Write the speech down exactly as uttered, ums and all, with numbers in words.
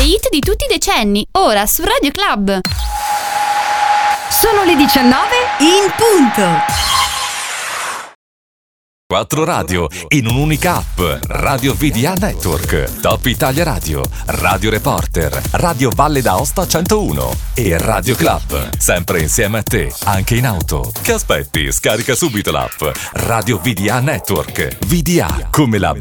hit di tutti i decenni, ora su Radio Club. Sono le diciannove in punto. Quattro radio in un'unica app. Radio V D A Network, Top Italia Radio, Radio Reporter, Radio Valle d'Aosta centouno e Radio Club. Sempre insieme a te, anche in auto. Che aspetti? Scarica subito l'app Radio V D A Network. V D A come la